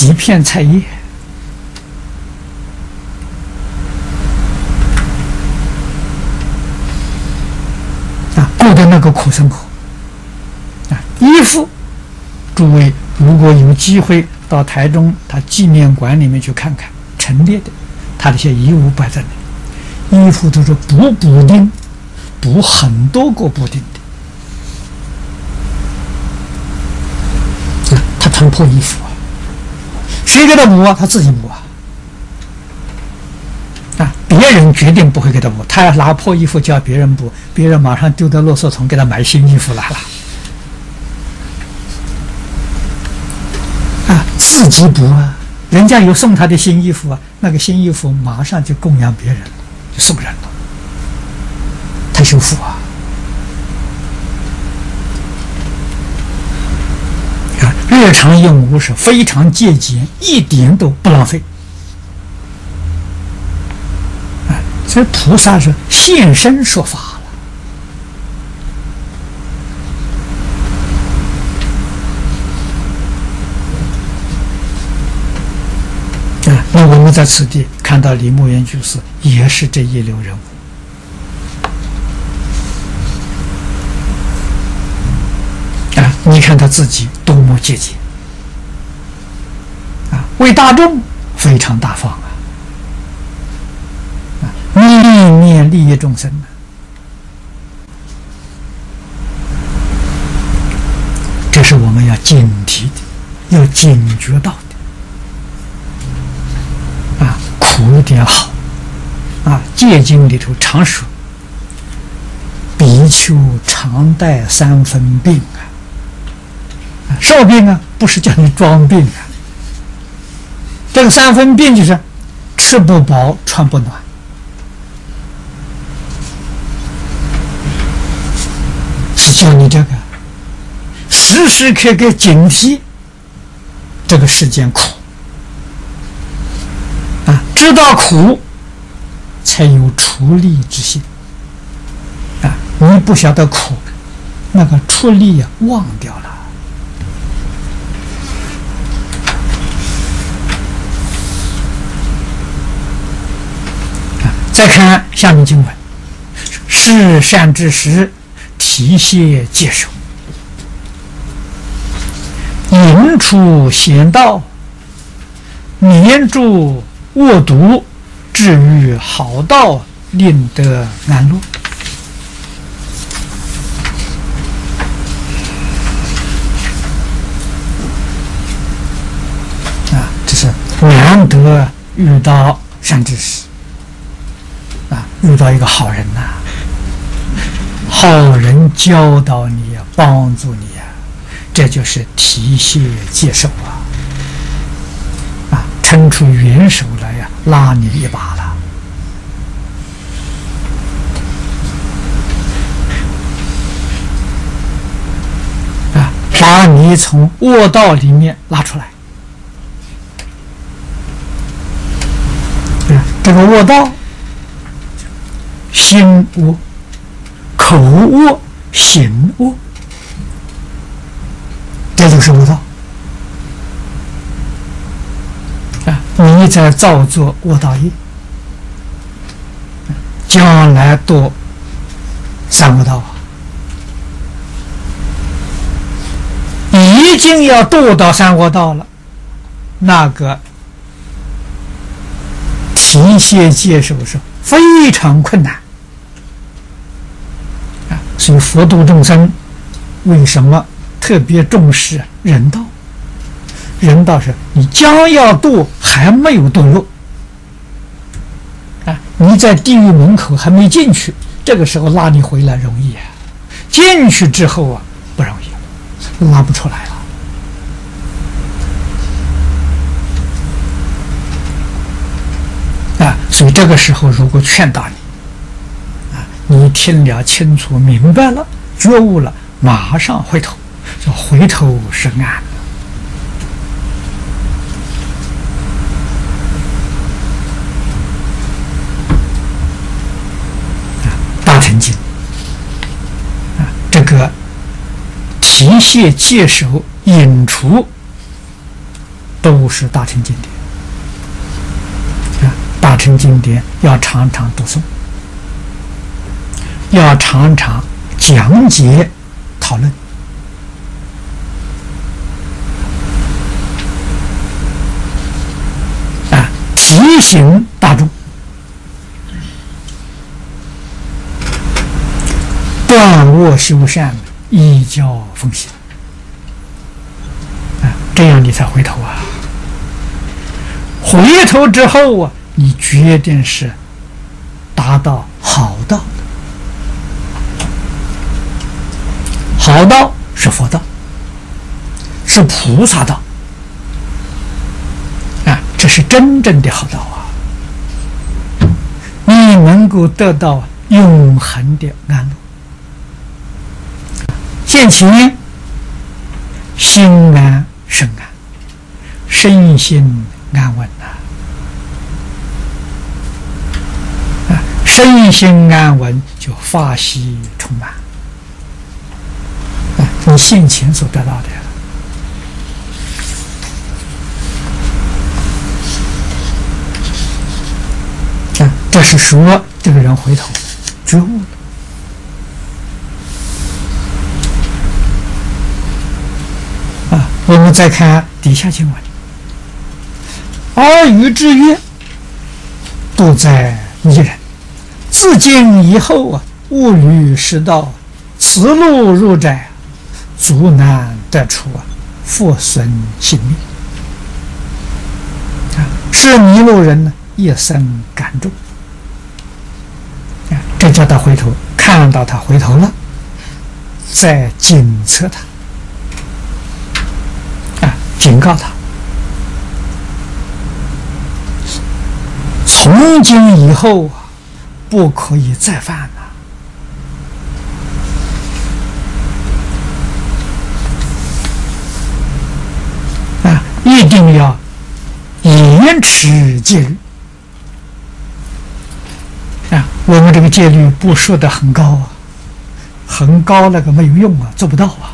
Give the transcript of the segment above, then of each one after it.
几片菜叶，过的那个苦生活。衣服，诸位如果有机会到台中他纪念馆里面去看看，陈列的他这些衣物摆在那里，衣服都是补丁，补很多个补丁的。他穿破衣服啊，谁给他补啊？他自己补啊。别人决定不会给他补，他要拿破衣服叫别人补，别人马上丢到垃圾桶给他买新衣服来了。自己补啊，人家有送他的新衣服啊，那个新衣服马上就供养别人了，就送人了，他修复啊。日常用物是非常节俭，一点都不浪费。所以菩萨是现身说法了。那我们在此地看到李牧原居士也是这一流人物。你看他自己多么节俭为大众非常大方念念利益众生这是我们要警惕的，要警觉到的苦一点好戒经里头常说比丘常带3分病受病不是叫你装病这个3分病就是吃不饱穿不暖是叫你这个时时刻刻警惕这个世间苦知道苦才有出力之心你不晓得苦那个出力忘掉了再看下面经文是善知识提携戒守引出贤道黏住恶毒至于好道令得安乐这是难得遇到善知识遇到一个好人好人教导你帮助你这就是提携戒守伸出援手来拉你一把了把你从恶道里面拉出来这个恶道心恶口恶行恶这就是恶道你在造作恶道业将来堕三恶道已经要堕到三恶道了那个提携戒守是非常困难所以佛度众生为什么特别重视人道人道是你将要堕还没有堕落你在地狱门口还没进去这个时候拉你回来容易进去之后不容易拉不出来了所以这个时候如果劝导你你听了清楚明白了觉悟了马上回头叫回头是岸大乘经这个提携戒守引除都是大乘经典啊。大乘经典要常常读诵，要常常讲解讨论啊，提醒大众断恶修善，依教奉行啊，这样你才回头啊。回头之后啊，你决定是达到好道的。好道是佛道，是菩萨道啊，这是真正的好道啊！你能够得到永恒的安乐。现前心安身安，身心安稳啊！身心安稳，就法喜充满啊！你现前所得到的啊，这是说这个人回头觉悟了。我们再看底下经文：阿谀之曰，都在迷人。自今以后啊，勿履是道，此路入窄，足难得出啊，复损性命啊！是迷路人呢，一生感重啊！这叫他回头，看到他回头了，再警策他。警告他，从今以后啊，不可以再犯了啊！一定要严持戒律啊！我们这个戒律不说得很高啊，很高那个没有用啊，做不到啊。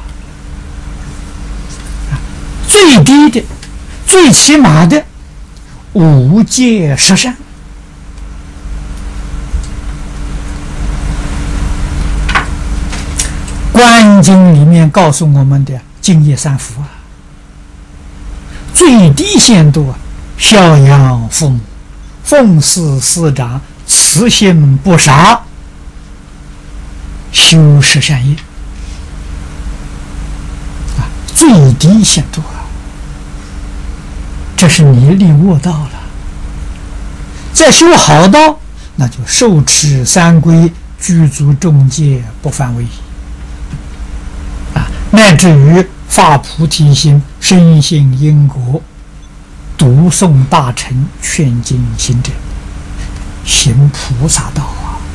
最低的、最起码的无戒十善，观经里面告诉我们的敬业三福啊，最低限度啊，孝养父母，奉事师长，慈心不杀，修十善业啊，最低限度啊。这是你领悟到了，再修好道，那就受持三规，具足众戒，不犯违啊，乃至于发菩提心，深信因果，读诵大乘，劝进行者，行菩萨道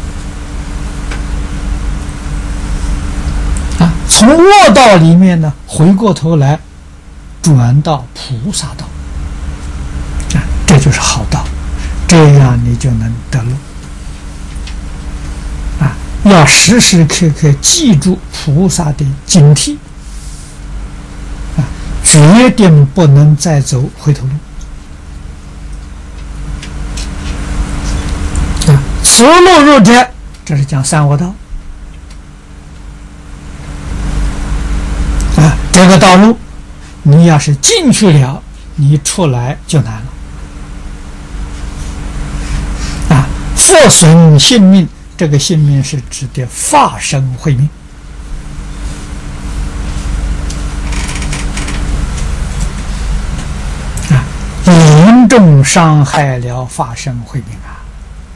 啊！从恶道里面呢，回过头来转到菩萨道。这就是好道，这样你就能得路啊！要时时刻刻记住菩萨的警惕啊，决定不能再走回头路啊！此路入窄，这是讲三恶道啊！这个道路，你要是进去了，你出来就难了。复损性命，这个性命是指的法身慧命啊，严重伤害了法身慧命啊！